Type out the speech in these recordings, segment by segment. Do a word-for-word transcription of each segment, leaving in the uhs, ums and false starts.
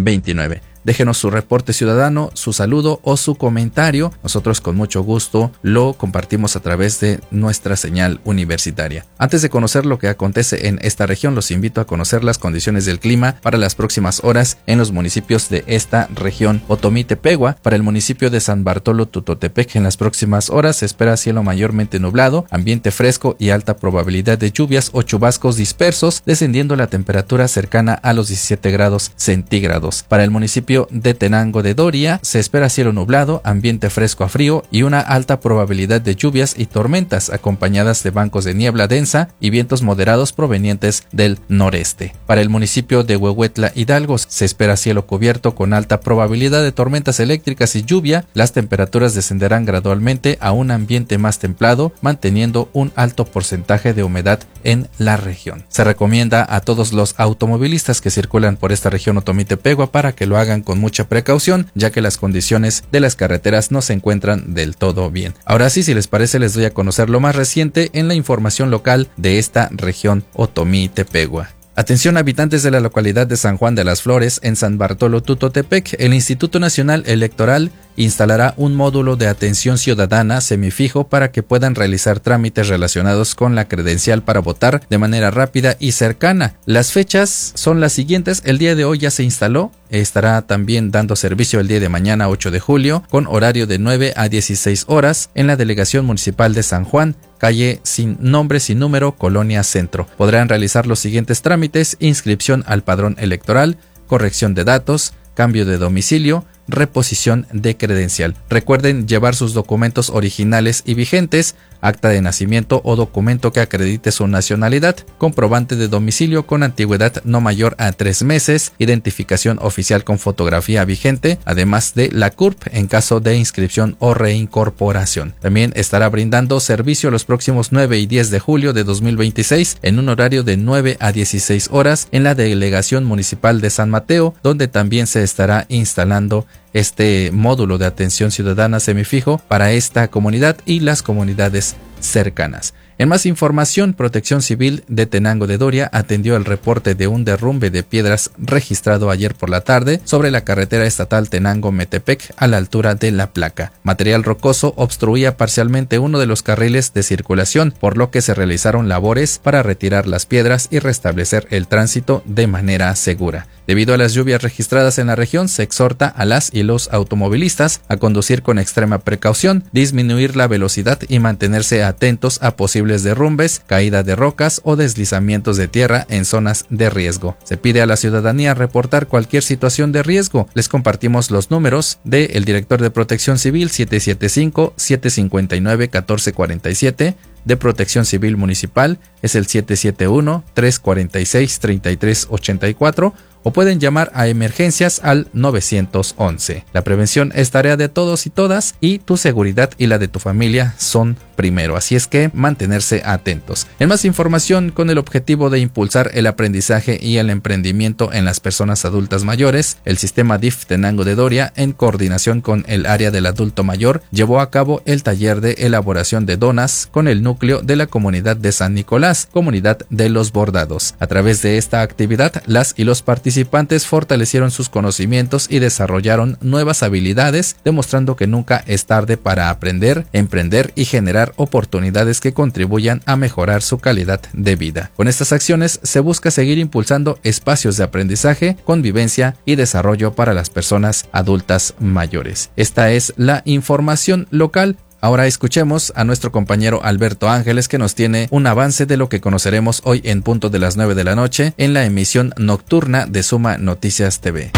veintinueve. Déjenos su reporte ciudadano, su saludo o su comentario. Nosotros con mucho gusto lo compartimos a través de nuestra señal universitaria. Antes de conocer lo que acontece en esta región, los invito a conocer las condiciones del clima para las próximas horas en los municipios de esta región Otomí-Tepehua. Para el municipio de San Bartolo Tutotepec, en las próximas horas se espera cielo mayormente nublado, ambiente fresco y alta probabilidad de lluvias o chubascos dispersos, descendiendo la temperatura cercana a los diecisiete grados centígrados. Para el municipio de Tenango de Doria se espera cielo nublado, ambiente fresco a frío y una alta probabilidad de lluvias y tormentas acompañadas de bancos de niebla densa y vientos moderados provenientes del noreste. Para el municipio de Huehuetla Hidalgo se espera cielo cubierto con alta probabilidad de tormentas eléctricas y lluvia. Las temperaturas descenderán gradualmente a un ambiente más templado, manteniendo un alto porcentaje de humedad en la región. Se recomienda a todos los automovilistas que circulan por esta región Otomí-Tepehua para que lo hagan con mucha precaución, ya que las condiciones de las carreteras no se encuentran del todo bien. Ahora sí, si les parece, les doy a conocer lo más reciente en la información local de esta región Otomí-Tepehua. Atención habitantes de la localidad de San Juan de las Flores, en San Bartolo Tutotepec, el Instituto Nacional Electoral instalará un módulo de atención ciudadana semifijo para que puedan realizar trámites relacionados con la credencial para votar de manera rápida y cercana. Las fechas son las siguientes: el día de hoy ya se instaló, estará también dando servicio el día de mañana ocho de julio, con horario de nueve a dieciséis horas, en la Delegación Municipal de San Juan, calle sin nombre sin número, Colonia Centro. Podrán realizar los siguientes trámites: inscripción al padrón electoral, corrección de datos, cambio de domicilio, reposición de credencial. Recuerden llevar sus documentos originales y vigentes, acta de nacimiento o documento que acredite su nacionalidad, comprobante de domicilio con antigüedad no mayor a tres meses, identificación oficial con fotografía vigente, además de la C U R P en caso de inscripción o reincorporación. También estará brindando servicio los próximos nueve y diez de julio de dos mil veintiséis en un horario de nueve a dieciséis horas en la Delegación Municipal de San Mateo, donde también se estará instalando este módulo de atención ciudadana semifijo para esta comunidad y las comunidades cercanas. En más información, Protección Civil de Tenango de Doria atendió el reporte de un derrumbe de piedras registrado ayer por la tarde sobre la carretera estatal Tenango-Metepec a la altura de La Placa. Material rocoso obstruía parcialmente uno de los carriles de circulación, por lo que se realizaron labores para retirar las piedras y restablecer el tránsito de manera segura. Debido a las lluvias registradas en la región, se exhorta a las y los automovilistas a conducir con extrema precaución, disminuir la velocidad y mantenerse atentos a posibles derrumbes, caída de rocas o deslizamientos de tierra en zonas de riesgo. Se pide a la ciudadanía reportar cualquier situación de riesgo. Les compartimos los números del director de Protección Civil: siete siete cinco, siete cinco nueve, uno cuatro cuatro siete. De Protección Civil Municipal es el siete siete uno, tres cuatro seis, tres tres ocho cuatro, o pueden llamar a emergencias al nueve once. La prevención es tarea de todos y todas, y tu seguridad y la de tu familia son primero, así es que mantenerse atentos. En más información, con el objetivo de impulsar el aprendizaje y el emprendimiento en las personas adultas mayores, el sistema D I F Tenango de Doria, en coordinación con el área del adulto mayor, llevó a cabo el taller de elaboración de donas con el núcleo de la comunidad de San Nicolás, comunidad de los bordados. A través de esta actividad, las y los participantes fortalecieron sus conocimientos y desarrollaron nuevas habilidades, demostrando que nunca es tarde para aprender, emprender y generar oportunidades que contribuyan a mejorar su calidad de vida. Con estas acciones se busca seguir impulsando espacios de aprendizaje, convivencia y desarrollo para las personas adultas mayores. Esta es la información local. Ahora escuchemos a nuestro compañero Alberto Ángeles, que nos tiene un avance de lo que conoceremos hoy en punto de las nueve de la noche en la emisión nocturna de Suma Noticias T V.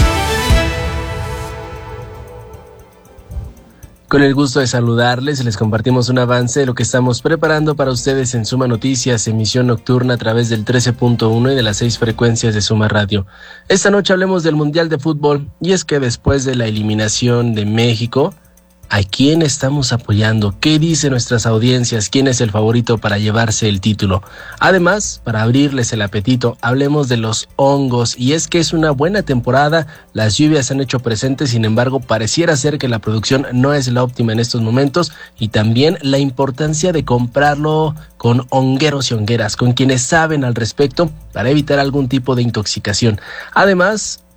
Con el gusto de saludarles, les compartimos un avance de lo que estamos preparando para ustedes en Suma Noticias, emisión nocturna a través del trece punto uno y de las seis frecuencias de Suma Radio. Esta noche hablemos del Mundial de Fútbol, y es que después de la eliminación de México, ¿a quién estamos apoyando? ¿Qué dicen nuestras audiencias? ¿Quién es el favorito para llevarse el título? Además, para abrirles el apetito, hablemos de los hongos. Y es que es una buena temporada, las lluvias se han hecho presentes, sin embargo, pareciera ser que la producción no es la óptima en estos momentos, y también la importancia de comprarlo con hongueros y hongueras, con quienes saben al respecto, para evitar algún tipo de intoxicación. Además,